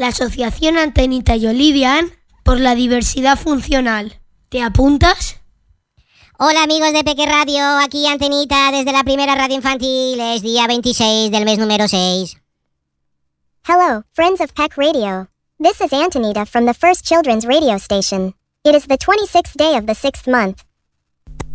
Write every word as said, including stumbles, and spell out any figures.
la Asociación Antenita y Olivian por la diversidad funcional. ¿Te apuntas? Hola amigos de Peque Radio, aquí Antenita desde la primera radio infantil. Es día veintiséis del mes número seis. Hello, friends of Peck Radio. This is Antonita from the first children's radio station. It is the twenty-sixth day of the sixth month,